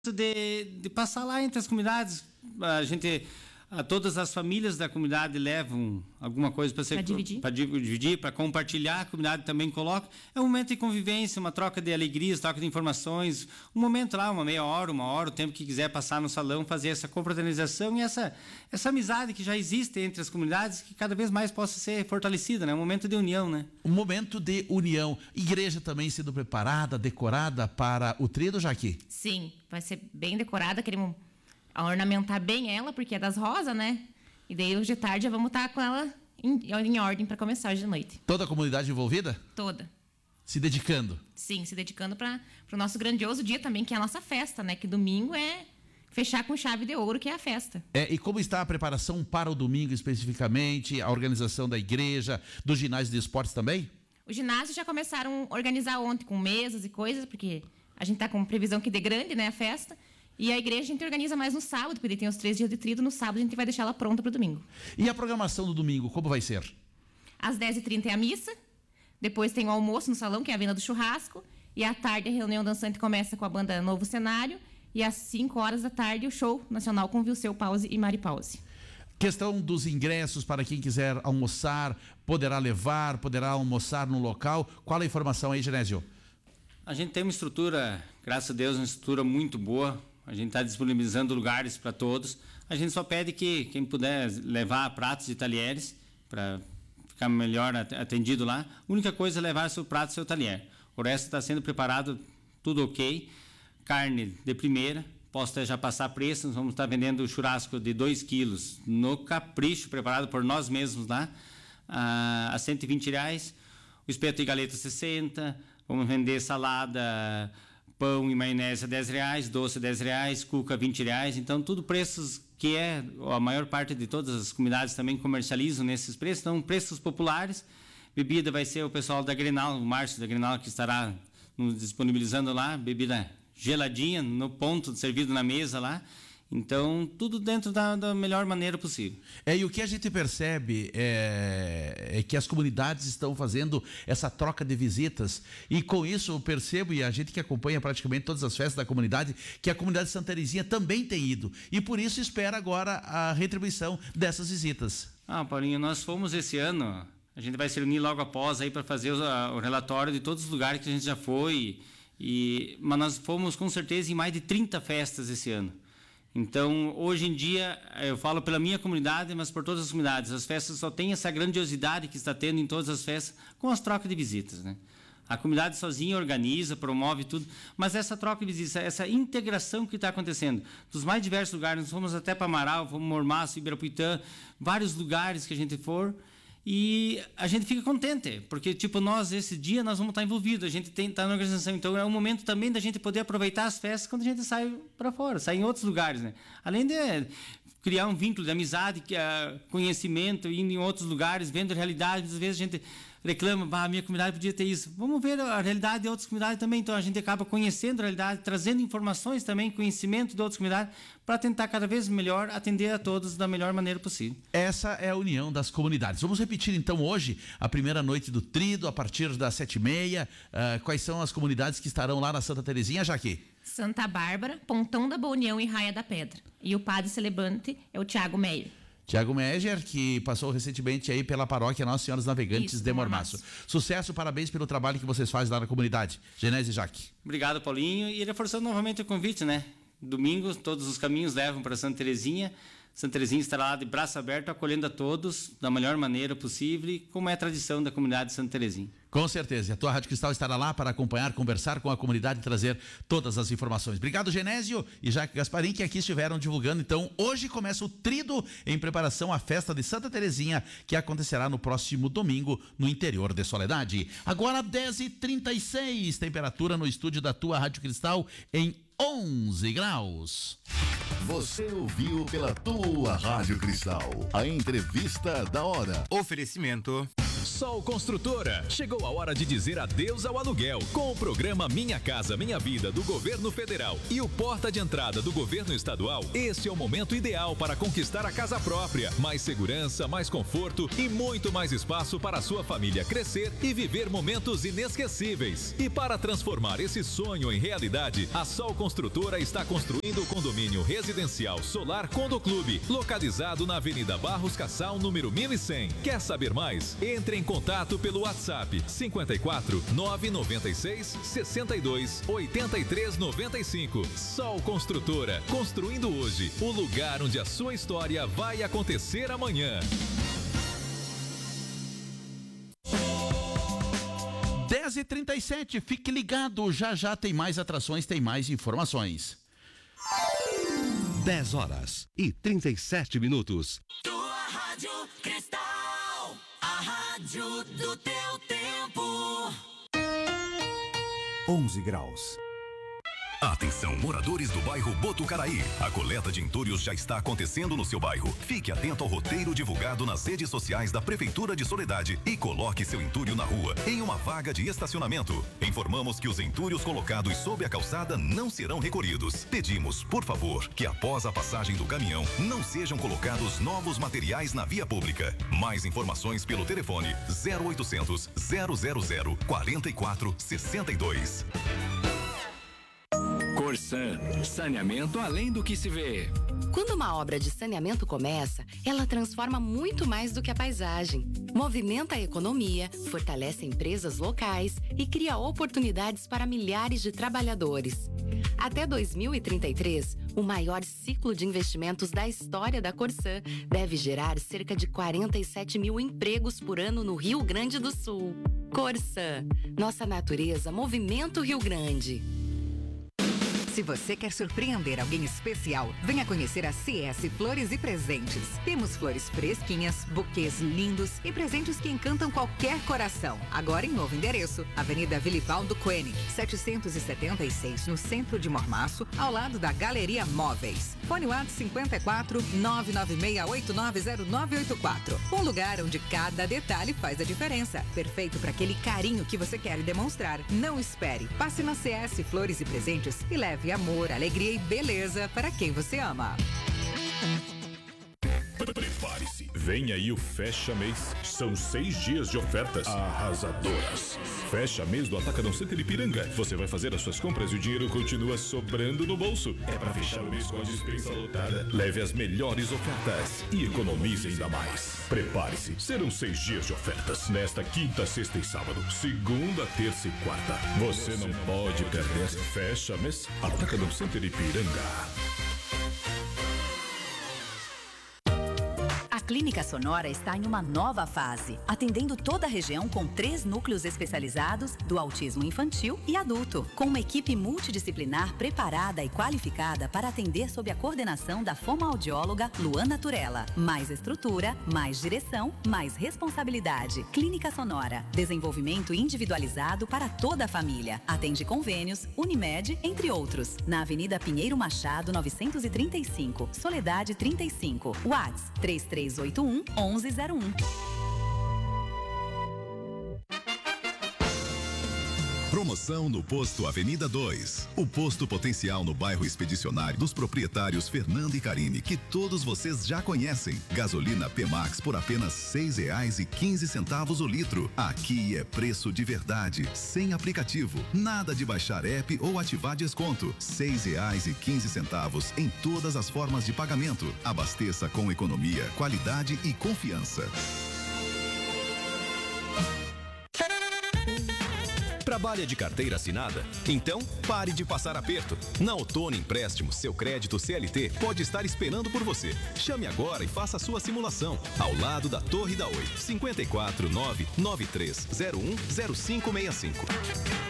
de passar lá entre as comunidades. Todas as famílias da comunidade levam alguma coisa para dividir, para compartilhar, a comunidade também coloca. É um momento de convivência, uma troca de alegrias, troca de informações, um momento lá, uma meia hora, o tempo que quiser passar no salão, fazer essa confraternização e essa amizade que já existe entre as comunidades, que cada vez mais possa ser fortalecida, né? Um momento de união, né? Um momento de união. Igreja também sendo preparada, decorada para o tríodo, Jaque? Sim, vai ser bem decorada, queremos ornamentar bem ela, porque é das rosas, né? E daí hoje de tarde já vamos estar com ela em ordem para começar hoje de noite. Toda a comunidade envolvida? Toda. Se dedicando? Sim, se dedicando para o nosso grandioso dia também, que é a nossa festa, né? Que domingo é fechar com chave de ouro, que é a festa. E como está a preparação para o domingo especificamente, a organização da igreja, do ginásio de esportes também? O ginásio já começaram a organizar ontem com mesas e coisas, porque a gente está com previsão que dê grande, né, a festa. E a igreja a gente organiza mais no sábado, porque tem os 3 dias de tríodo, no sábado a gente vai deixar ela pronta para o domingo. E a programação do domingo, como vai ser? Às 10h30 é a missa, depois tem o almoço no salão, que é a venda do churrasco, e à tarde a reunião dançante começa com a banda Novo Cenário, e às 5 horas da tarde o show nacional com Vilseu Pause e Mari Pause. Questão dos ingressos para quem quiser almoçar, poderá almoçar no local. Qual a informação aí, Genésio? A gente tem uma estrutura, graças a Deus, uma estrutura muito boa. A gente está disponibilizando lugares para todos. A gente só pede que quem puder levar pratos e talheres para ficar melhor atendido lá. A única coisa é levar seu prato e seu talher. O resto está sendo preparado, tudo ok. Carne de primeira. Posso até já passar preço. Nós vamos estar vendendo churrasco de 2 quilos no capricho, preparado por nós mesmos lá, a R$120. O espeto e galeta 60. Vamos vender salada, pão e maionese a R$10, doce a R$10, cuca a R$20. Então, tudo preços que a maior parte de todas as comunidades também comercializam nesses preços. Então, preços populares. Bebida vai ser o pessoal da Grenal, o Márcio da Grenal, que estará nos disponibilizando lá. Bebida geladinha, no ponto, servido na mesa lá. Então, tudo dentro da melhor maneira possível. E o que a gente percebe é que as comunidades estão fazendo essa troca de visitas, e com isso eu percebo, e a gente que acompanha praticamente todas as festas da comunidade, que a comunidade de Santa Terezinha também tem ido, e por isso espera agora a retribuição dessas visitas. Paulinho, nós fomos esse ano, a gente vai se reunir logo após aí para fazer o relatório de todos os lugares que a gente já foi, mas nós fomos com certeza em mais de 30 festas esse ano. Então, hoje em dia, eu falo pela minha comunidade, mas por todas as comunidades, as festas só têm essa grandiosidade que está tendo em todas as festas com as trocas de visitas, né? A comunidade sozinha organiza, promove tudo, mas essa troca de visitas, essa integração que está acontecendo, dos mais diversos lugares, nós fomos até para Amaral, fomos Mormaço, Ibirapuitã, vários lugares que a gente for, e a gente fica contente, porque nós esse dia nós vamos estar envolvidos, a gente está na organização, então é um momento também da gente poder aproveitar as festas quando a gente sai para fora, sai em outros lugares, né? Além de criar um vínculo de amizade, conhecimento, indo em outros lugares, vendo realidades, às vezes a gente reclama, a minha comunidade podia ter isso. Vamos ver a realidade de outras comunidades também, então a gente acaba conhecendo a realidade, trazendo informações também, conhecimento de outras comunidades, para tentar cada vez melhor atender a todos da melhor maneira possível. Essa é a união das comunidades. Vamos repetir então hoje a primeira noite do tríodo, a partir das 7h30. Quais são as comunidades que estarão lá na Santa Terezinha, Jaque? Santa Bárbara, Pontão da Boa União e Raia da Pedra. E o padre celebrante é o Tiago Meyer. Tiago Meyer, que passou recentemente aí pela paróquia Nossa Senhora dos Navegantes de Mormaço. Sucesso, parabéns pelo trabalho que vocês fazem lá na comunidade. Genésio e Jaque. Obrigado, Paulinho. E reforçando novamente o convite, né? Domingo, todos os caminhos levam para Santa Terezinha. Santa Terezinha estará lá de braço aberto, acolhendo a todos da melhor maneira possível, como é a tradição da comunidade de Santa Terezinha. Com certeza. E a tua Rádio Cristal estará lá para acompanhar, conversar com a comunidade e trazer todas as informações. Obrigado, Genésio e Jaque Gasparim, que aqui estiveram divulgando. Então, hoje começa o tríodo em preparação à festa de Santa Terezinha, que acontecerá no próximo domingo, no interior de Soledade. Agora, 10h36, temperatura no estúdio da tua Rádio Cristal em 11 graus. Você ouviu pela tua Rádio Cristal a entrevista da hora. Oferecimento Sol Construtora. Chegou a hora de dizer adeus ao aluguel. Com o programa Minha Casa Minha Vida do Governo Federal e o Porta de Entrada do Governo Estadual, este é o momento ideal para conquistar a casa própria. Mais segurança, mais conforto e muito mais espaço para a sua família crescer e viver momentos inesquecíveis. E para transformar esse sonho em realidade, a Sol Construtora está construindo o condomínio residencial Solar Condo Clube, localizado na Avenida Barros Cassal, número 1100. Quer saber mais? Entre em contato pelo WhatsApp 54 996 62 83 95. Sol Construtora, construindo hoje o lugar onde a sua história vai acontecer amanhã. 10h37, fique ligado, já tem mais atrações, tem mais informações. 10h37. Tua Rádio Cristal, a rádio do teu tempo. 11 graus. Atenção, moradores do bairro Botucaraí. A coleta de entulhos já está acontecendo no seu bairro. Fique atento ao roteiro divulgado nas redes sociais da Prefeitura de Soledade e coloque seu entulho na rua, em uma vaga de estacionamento. Informamos que os entulhos colocados sob a calçada não serão recolhidos. Pedimos, por favor, que após a passagem do caminhão, não sejam colocados novos materiais na via pública. Mais informações pelo telefone 0800 000 4462. Corsan, saneamento além do que se vê. Quando uma obra de saneamento começa, ela transforma muito mais do que a paisagem. Movimenta a economia, fortalece empresas locais e cria oportunidades para milhares de trabalhadores. Até 2033, o maior ciclo de investimentos da história da Corsan deve gerar cerca de 47 mil empregos por ano no Rio Grande do Sul. Corsan, nossa natureza movimenta o Rio Grande. Se você quer surpreender alguém especial, venha conhecer a CS Flores e Presentes. Temos flores fresquinhas, buquês lindos e presentes que encantam qualquer coração. Agora em novo endereço, Avenida Vilipaldo Koenig, 776, no centro de Mormaço, ao lado da Galeria Móveis. Fone WhatsApp 54 996890984. Um lugar onde cada detalhe faz a diferença. Perfeito para aquele carinho que você quer demonstrar. Não espere. Passe na CS Flores e Presentes e leve amor, alegria e beleza para quem você ama. Prepare-se. Vem aí o Fecha Mês. São 6 dias de ofertas arrasadoras. Fecha Mês do Atacadão Center Ipiranga. Você vai fazer as suas compras e o dinheiro continua sobrando no bolso. É para fechar o mês com a dispensa lotada. Leve as melhores ofertas e economize ainda mais. Prepare-se. Serão 6 dias de ofertas. Nesta quinta, sexta e sábado. Segunda, terça e quarta. Você não pode perder. Fecha Mês. Atacadão Center Ipiranga. A Clínica Sonora está em uma nova fase, atendendo toda a região com 3 núcleos especializados do autismo infantil e adulto, com uma equipe multidisciplinar preparada e qualificada para atender sob a coordenação da fonoaudióloga Luana Turella. Mais estrutura, mais direção, mais responsabilidade. Clínica Sonora, desenvolvimento individualizado para toda a família. Atende convênios, Unimed, entre outros. Na Avenida Pinheiro Machado, 935, Soledade 35. WhatsApp 3381-1101. Promoção no Posto Avenida 2. O posto potencial no bairro Expedicionário dos proprietários Fernando e Karine, que todos vocês já conhecem. Gasolina P-Max por apenas R$ 6,15 o litro. Aqui é preço de verdade, sem aplicativo. Nada de baixar app ou ativar desconto. R$ 6,15 em todas as formas de pagamento. Abasteça com economia, qualidade e confiança. Trabalha de carteira assinada? Então, pare de passar aperto. Na Outono Empréstimos, seu crédito CLT pode estar esperando por você. Chame agora e faça a sua simulação. Ao lado da Torre da Oi. 54 99301 0565.